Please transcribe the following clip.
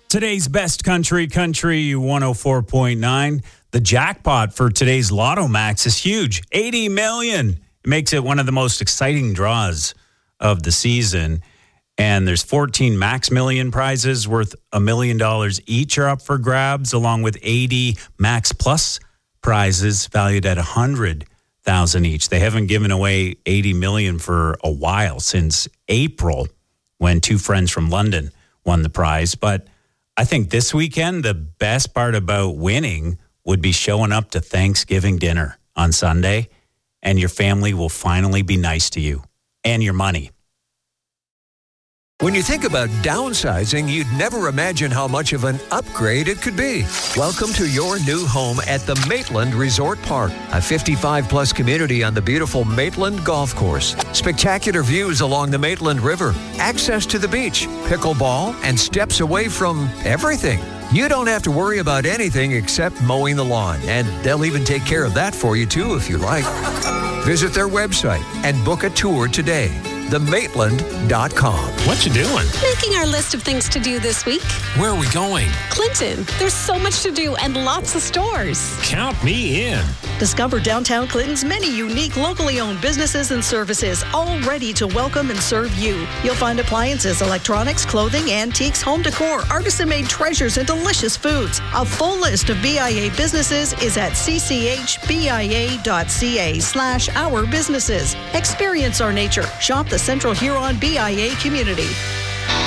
Today's best country 104.9. The jackpot for today's Lotto Max is huge, 80 million. It makes it one of the most exciting draws of the season. And there's 14 Max Million prizes worth $1 million each are up for grabs, along with 80 Max Plus prizes valued at $100,000 each. They haven't given away 80 million for a while, since April, when two friends from London won the prize. But I think this weekend, the best part about winning would be showing up to Thanksgiving dinner on Sunday, and your family will finally be nice to you and your money. When you think about downsizing, you'd never imagine how much of an upgrade it could be. Welcome to your new home at the Maitland Resort Park, a 55-plus community on the beautiful Maitland Golf Course. Spectacular views along the Maitland River, access to the beach, pickleball, and steps away from everything. You don't have to worry about anything except mowing the lawn, and they'll even take care of that for you too if you like. Visit their website and book a tour today. themaitland.com. What you doing? Making our list of things to do this week. Where are we going? Clinton. There's so much to do and lots of stores. Count me in. Discover downtown Clinton's many unique locally owned businesses and services, all ready to welcome and serve you. You'll find appliances, electronics, clothing, antiques, home decor, artisan-made treasures, and delicious foods. A full list of BIA businesses is at cchbia.ca/our businesses. Experience our nature. Shop the Central Huron BIA community.